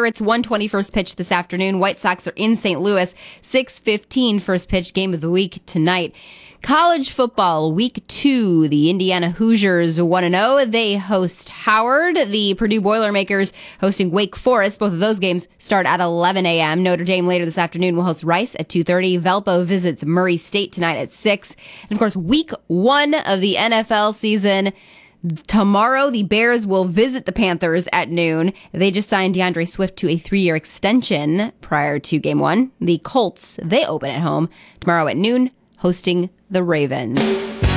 favorites. 1:20 first pitch this afternoon. White Sox are in St. Louis. 6:15 first pitch, game of the week tonight. College football, week 2, the Indiana Hoosiers 1-0. They host Howard. The Purdue Boilermakers hosting Wake Forest. Both of those games start at 11 a.m. Notre Dame later this afternoon will host Rice at 2:30. Valpo visits Murray State tonight at 6. And, of course, week 1 of the NFL season. Tomorrow, the Bears will visit the Panthers at noon. They just signed DeAndre Swift to a 3-year extension prior to Game 1. The Colts, they open at home tomorrow at noon, hosting the Ravens.